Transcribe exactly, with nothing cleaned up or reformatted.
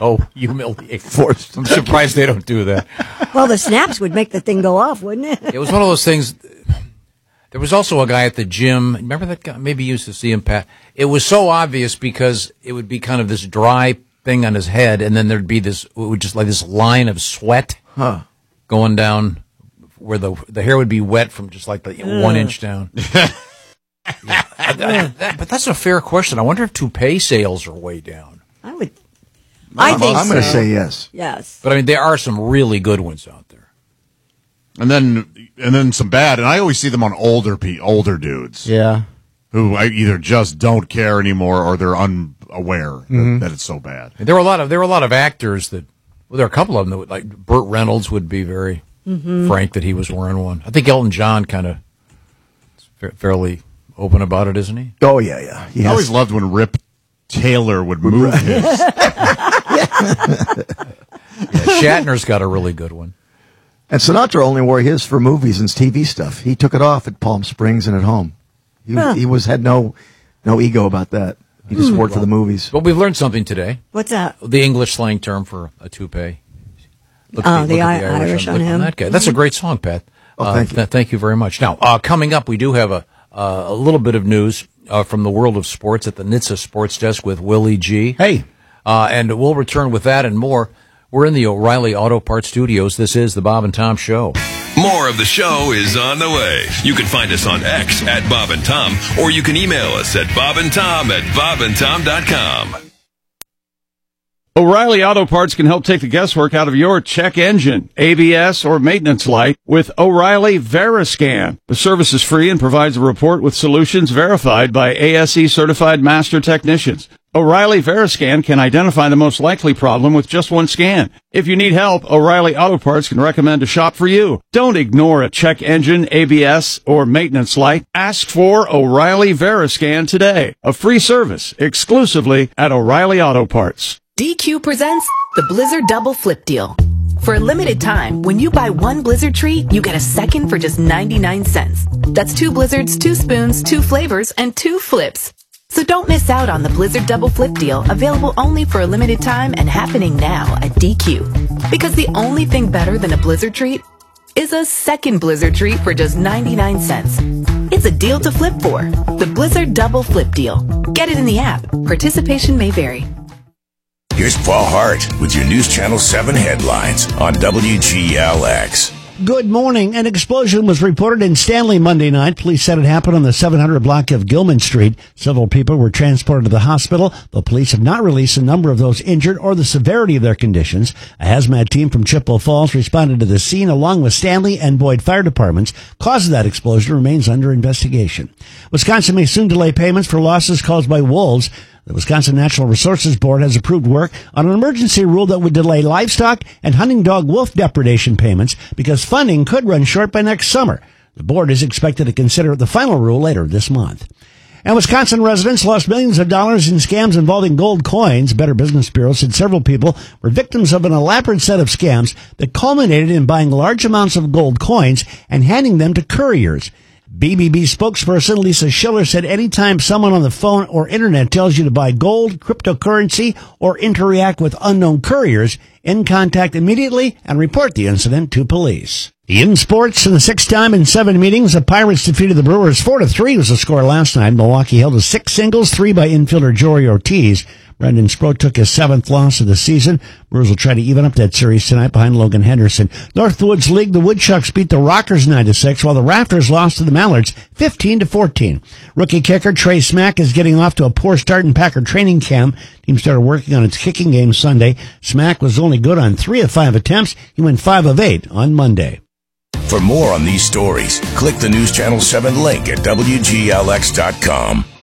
so humiliating. Forced. I'm surprised they don't do that. Well, the snaps would make the thing go off, wouldn't it? It was one of those things. There was also a guy at the gym. Remember that guy? Maybe you used to see him, Pat. It was so obvious because it would be kind of this dry thing on his head, and then there'd be this, it would just like this line of sweat huh. going down where the the hair would be wet from just like the uh. one inch down. yeah. I, I, that, but that's a fair question. I wonder if toupee sales are way down. I would. I I'm, think I'm so. going to say yes. Yes. But I mean, there are some really good ones out there. And then, and then some bad, and I always see them on older pe- older dudes. Yeah. Who either just don't care anymore or they're unaware mm-hmm. that, that it's so bad. And there were a lot of there were a lot of actors that. Well, there are a couple of them that would, like Burt Reynolds would be very mm-hmm. frank that he was wearing one. I think Elton John kind of fa- fairly open about it, isn't he? Oh yeah, yeah. He I has- always loved when Rip Taylor would move his. yeah, Shatner's got a really good one. And Sinatra only wore his for movies and T V stuff. He took it off at Palm Springs and at home. He, huh. he was had no no ego about that. He just mm. wore it for the movies. But we've learned something today. What's that? The English slang term for a toupee. Look oh, the, the, look I- the Irish, Irish on, on, him. on that guy. That's a great song, Pat. Oh, uh, thank you. Th- thank you very much. Now, uh, coming up, we do have a uh, a little bit of news uh, from the world of sports at the N H T S A Sports Desk with Willie G. Hey. Uh, and we'll return with that and more. We're in the O'Reilly Auto Parts Studios. This is the Bob and Tom Show. More of the show is on the way. You can find us on X at Bob and Tom, or you can email us at bobandtom at bobandtom dot com. O'Reilly Auto Parts can help take the guesswork out of your check engine, A B S, or maintenance light with O'Reilly Veriscan. The service is free and provides a report with solutions verified by A S E certified master technicians. O'Reilly Veriscan can identify the most likely problem with just one scan. If you need help, O'Reilly Auto Parts can recommend a shop for you. Don't ignore a check engine, A B S, or maintenance light. Ask for O'Reilly Veriscan today. A free service exclusively at O'Reilly Auto Parts. D Q presents the Blizzard Double Flip Deal. For a limited time, when you buy one Blizzard treat, you get a second for just ninety-nine cents. That's two Blizzards, two spoons, two flavors, and two flips. So don't miss out on the Blizzard Double Flip Deal, available only for a limited time and happening now at D Q. Because the only thing better than a Blizzard treat is a second Blizzard treat for just ninety-nine cents. It's a deal to flip for. The Blizzard Double Flip Deal. Get it in the app. Participation may vary. Here's Paul Hart with your News Channel seven headlines on W G L X. Good morning. An explosion was reported in Stanley Monday night. Police said it happened on the seven hundred block of Gilman Street. Several people were transported to the hospital. The police have not released the number of those injured or the severity of their conditions. A hazmat team from Chippewa Falls responded to the scene along with Stanley and Boyd fire departments. Cause of that explosion remains under investigation. Wisconsin may soon delay payments for losses caused by wolves. The Wisconsin Natural Resources Board has approved work on an emergency rule that would delay livestock and hunting dog wolf depredation payments because funding could run short by next summer. The board is expected to consider the final rule later this month. And Wisconsin residents lost millions of dollars in scams involving gold coins. Better Business Bureau said several people were victims of an elaborate set of scams that culminated in buying large amounts of gold coins and handing them to couriers. B B B spokesperson Lisa Schiller said anytime someone on the phone or internet tells you to buy gold, cryptocurrency, or interact with unknown couriers, in contact immediately and report the incident to police. In sports, in the sixth time in seven meetings, the Pirates defeated the Brewers four to three was the score last night. Milwaukee held to six singles, three by infielder Jory Ortiz. Brendan Sproat took his seventh loss of the season. Brewers will try to even up that series tonight behind Logan Henderson. Northwoods League, the Woodchucks beat the Rockers nine to six, while the Raptors lost to the Mallards fifteen to fourteen. Rookie kicker Trey Smack is getting off to a poor start in Packer training camp. Team started working on its kicking game Sunday. Smack was only good on three of five attempts. He went five of eight on Monday. For more on these stories, click the News Channel seven link at W G L X dot com.